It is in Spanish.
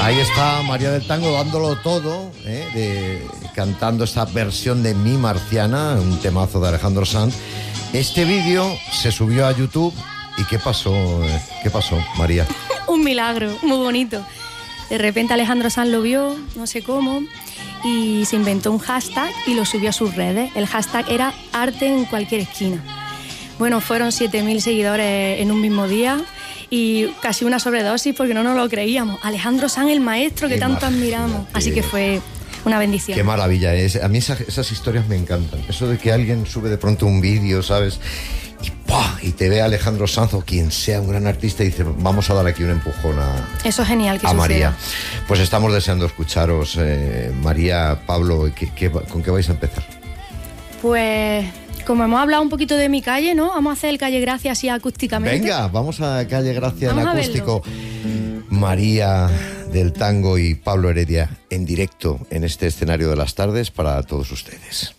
Ahí está María del Tango dándolo todo, cantando esta versión de Mi Marciana, un temazo de Alejandro Sanz. Este vídeo se subió a YouTube. ¿Y qué pasó? ¿Qué pasó, María? Un milagro, muy bonito. De repente Alejandro Sanz lo vio, no sé cómo, y se inventó un hashtag y lo subió a sus redes. El hashtag era arte en cualquier esquina. Bueno, fueron 7.000 seguidores en un mismo día y casi una sobredosis porque no nos lo creíamos. Alejandro Sanz, el maestro que tanto admiramos. Así que fue una bendición. Qué maravilla es. A mí esas historias me encantan. Eso de que alguien sube de pronto un vídeo, ¿sabes? Y ¡pah! Y te ve a Alejandro Sanz o quien sea, un gran artista, y dice, vamos a dar aquí un empujón Eso es genial que a suceda. María. Pues estamos deseando escucharos, María, Pablo. ¿Con qué vais a empezar? Pues como hemos hablado un poquito de mi calle, ¿no? Vamos a hacer el Calle Gracia así acústicamente. Venga, vamos a Calle Gracia Vamos en acústico. María del Tango y Pablo Heredia en directo en este escenario de las tardes para todos ustedes.